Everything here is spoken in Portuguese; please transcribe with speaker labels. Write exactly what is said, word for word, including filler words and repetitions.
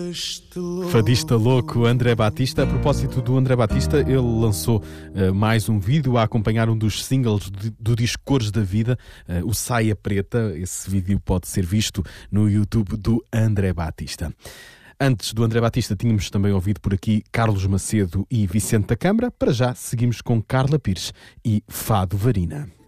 Speaker 1: Fadista louco André Batista. A propósito do André Batista, ele lançou uh, mais um vídeo a acompanhar um dos singles do, do disco Cores da Vida, uh, o Saia Preta. Esse vídeo pode ser visto no YouTube do André Batista. Antes do André Batista, tínhamos também ouvido por aqui Carlos Macedo e Vicente da Câmara. Para já, seguimos com Carla Pires e Fado Varina.